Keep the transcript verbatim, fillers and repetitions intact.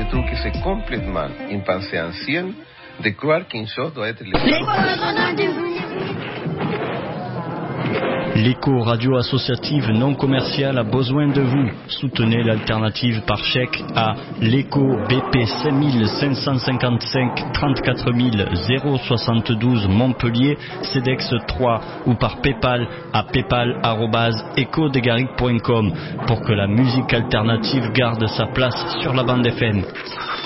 trouve que c'est complètement une pensée ancienne de croire qu'une chose doit être libre. L'écho radio associative non commerciale a besoin de vous. Soutenez l'alternative par chèque à l'écho B P cinq cinq cent cinquante-cinq trente-quatre mille soixante-douze Montpellier, CEDEX trois ou par Paypal à paypal arobase echo de garrigue point com pour que la musique alternative garde sa place sur la bande F M.